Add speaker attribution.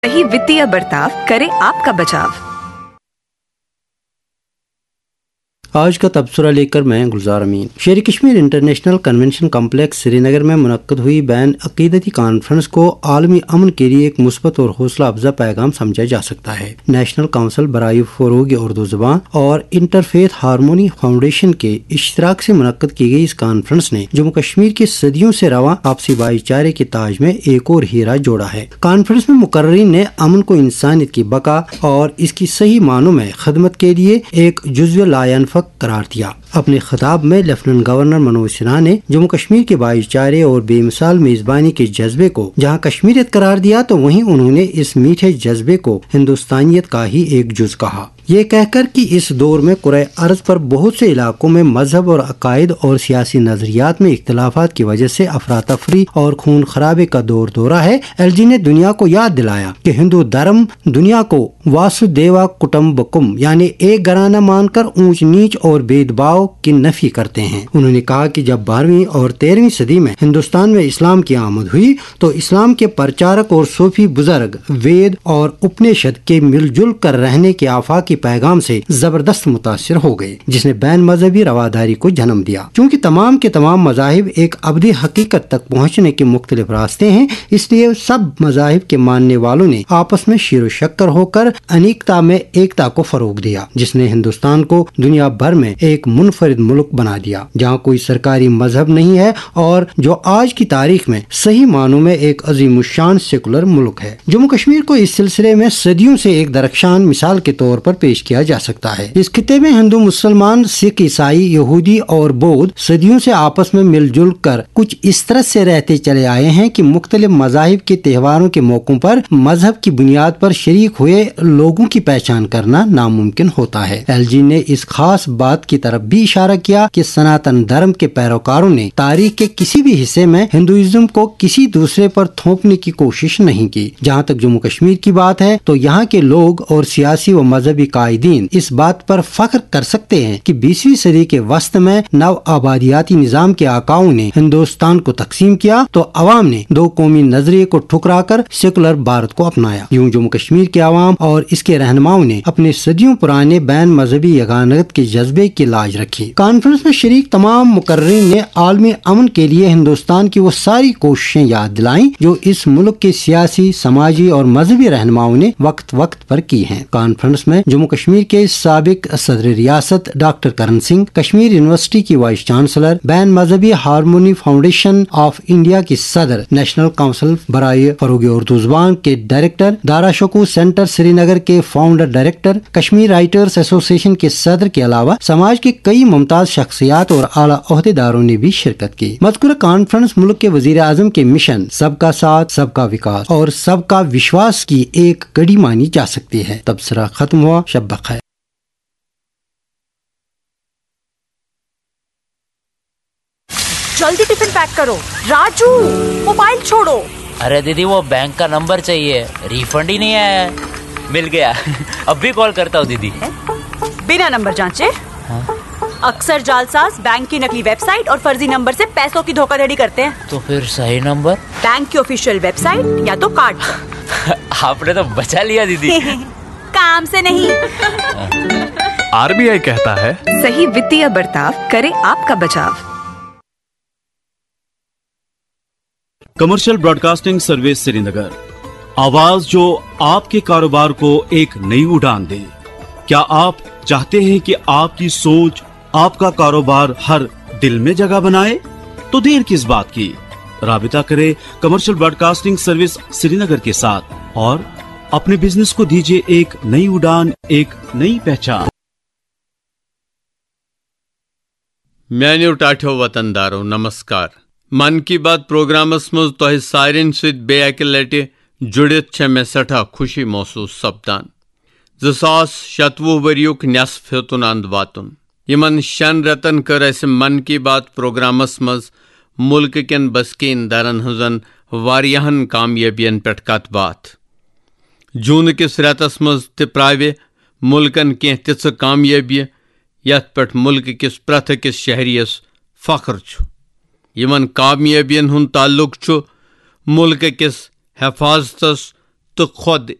Speaker 1: सही वित्तीय बर्ताव करे आपका बचाव।
Speaker 2: आज का तबसरा लेकर मैं गुलजार अमीन। शेर Kashmir international convention complex Srinagar में मुनक्कद हुई बैन अकीदती कॉन्फ्रेंस को आलमी अमन के लिए एक मुस्बत और हौसला अफजा पैगाम समझा जा सकता है। नेशनल काउंसिल बराए फ़रोग़ उर्दू ज़बान और इंटरफेथ हारमोनी फाउंडेशन के इश्तराक से मुनक्कद की गई इस कॉन्फ्रेंस ने जम्मू कश्मीर के सदियों से रवा आपसी भाईचारे के ताज में एक और हीरा जोड़ा है। कॉन्फ्रेंस में मुकर्रीन ने अमन को इंसानियत की बका और इसकी सही मानों में खदमत के लिए एक जुज़्व लायनफ़क करार दिया। अपने खिताब में लेफ्टिनेंट गवर्नर मनोज सिन्हा ने जम्मू कश्मीर के भाईचारे और बेमिसाल मेजबानी के जज्बे को जहां कश्मीरियत करार दिया, तो वहीं उन्होंने इस मीठे जज्बे को हिंदुस्तानियत का ही एक जुज कहा। ये कहकर कि इस दौर में कुरे अर्ज पर बहुत से इलाकों में मजहब और अकायद और सियासी नजरियात में इख्तिलाफात की वजह से अफरा तफरी और खून खराबे का दौर दौरा है। एलजी ने दुनिया को याद दिलाया कि हिंदू धर्म दुनिया को वासुदेवा कुटुम्बकम यानी एक घराना मानकर ऊंच नीच और भेदभाव की नफी करते हैं। उन्होंने कहा कि जब 12वीं और 13वीं सदी में हिंदुस्तान में इस्लाम की आमद हुई तो इस्लाम के प्रचारक और सूफी बुजुर्ग वेद और उपनिषद के मिलजुल कर रहने के आफाकी पैगाम से जबरदस्त मुतासिर हो गए, जिसने बैन मजहबी रवादारी को जन्म दिया। क्योंकि तमाम के तमाम मजाहिब एक अबदी हकीकत तक पहुँचने के मुख्तलिफ रास्ते हैं, इसलिए सब मजाहिब के मानने वालों ने आपस में शीरो शक्कर होकर अनेकता में एकता को फरोग दिया, जिसने हिंदुस्तान को दुनिया भर में एक मुनफरिद मुल्क बना दिया जहाँ कोई सरकारी मजहब नहीं है और जो आज की तारीख में सही मानों में एक अजीमुशान सेकुलर मुल्क है। जम्मू कश्मीर को इस सिलसिले में सदियों से एक दरख्शान मिसाल के तौर पर पेश किया जा सकता है। इस खिते में हिंदू, मुसलमान, सिख, ईसाई, यहूदी और बौद्ध सदियों से आपस में मिलजुल कर कुछ इस तरह से रहते चले आए हैं कि मुख्तलिफ मजाहिब के त्योहारों के मौकों पर मजहब की बुनियाद पर शरीक हुए लोगों की पहचान करना नामुमकिन होता है। एलजी ने इस खास बात की तरफ भी इशारा किया कि सनातन धर्म के पैरोकारों ने तारीख के किसी भी हिस्से में हिंदुइज्म को किसी दूसरे पर थोपने की कोशिश नहीं की। जहाँ तक जम्मू कश्मीर की बात है तो यहाँ के लोग और सियासी व मजहबी कायदीन इस बात पर फख्र कर सकते हैं कि 20वीं सदी के वस्त में नव आबादियाती निजाम के आकाओं ने हिंदुस्तान को तकसीम किया तो अवाम ने दो कौमी नजरिए को ठुकरा कर सेकुलर भारत को अपनाया। यूं जम्मू कश्मीर के अवाम और इसके रहनुमाओं ने अपने सदियों पुराने बैन मजहबी यगानत के जज्बे की लाज रखी। कॉन्फ्रेंस में शरीक तमाम मुकर्रीन ने आलमी अमन के लिए हिंदुस्तान की वो सारी कोशिशें याद दिलाई जो इस मुल्क के सियासी, समाजी और मजहबी रहनुमाओं ने वक्त वक्त पर की हैं। कॉन्फ्रेंस में जम्मू कश्मीर के साबिक सदर रियासत डॉक्टर करण सिंह, कश्मीर यूनिवर्सिटी की वाइस चांसलर, बैन मजहबी हारमोनी फाउंडेशन ऑफ इंडिया की सदर, नेशनल काउंसिल बराए फ़रोग़ उर्दू ज़बान के डायरेक्टर, दारा शकू सेंटर श्रीनगर के founder director, Kashmir writers association के सदर के अलावा समाज के कई मुमताज शख्सियात और आला ओहदेदारों ने भी शिरकत की। मज़कूरा कॉन्फ्रेंस मुल्क के वज़ीर आज़म के मिशन सबका साथ, सबका विकास और सबका विश्वास की एक कड़ी मानी जा सकती है। तबसरा खत्म हुआ। शब बख़ैर।
Speaker 3: जल्दी टिफिन पैक करो। राजू, मोबाइल छोड़ो।
Speaker 4: अरे दीदी, वो बैंक का नंबर चाहिए, रिफंड ही नहीं आया है। मिल गया। अब भी कॉल करता हूँ दीदी।
Speaker 3: बिना नंबर जांचे? हाँ? अक्सर जालसाज बैंक की नकली वेबसाइट और फर्जी नंबर से पैसों की धोखाधड़ी करते हैं।
Speaker 4: तो फिर सही नंबर?
Speaker 3: बैंक की ऑफिशियल वेबसाइट या तो कार्ड पर।
Speaker 4: आपने तो बचा लिया दीदी।
Speaker 3: काम से नहीं।
Speaker 5: आरबीआई कहता है
Speaker 1: सही वित्तीय बर्ताव करे आपका बचाव।
Speaker 6: कमर्शियल ब्रॉडकास्टिंग सर्विस श्रीनगर, आवाज जो आपके कारोबार को एक नई उड़ान दे। क्या आप चाहते हैं कि आपकी सोच आपका कारोबार हर दिल में जगह बनाए? तो देर किस बात की, राबिता करें कमर्शियल ब्रॉडकास्टिंग सर्विस श्रीनगर के साथ और अपने बिजनेस को दीजिए एक नई उड़ान, एक नई पहचान।
Speaker 7: म्यान्यो टाठ्यो वतनदारो नमस्कार। मन की बात प्रोग्रामस मज तोह सारेन सत बेअकि लटि जुड़ित छे मे सठा खुशी महसूस सपदान। 2027 वरियुक नेसफ हेतुन अंद वातुन। यमन 6 रेतन कर अस मन की बात प्रोग्रामस मज मुल्क केन बस्कीन दरन हजन वारियाहन कामयाबियन पेट कत बात। जून किस रेतस मज ते प्रावे मुल्कन कें तिच कामयाबी यथ पेट मुल्क किस प्रथ किस शहरियस फख्र छु। यमन कामयाबियन हुन ताल्लुक छु मुल्क किस हिफाजतस تو خود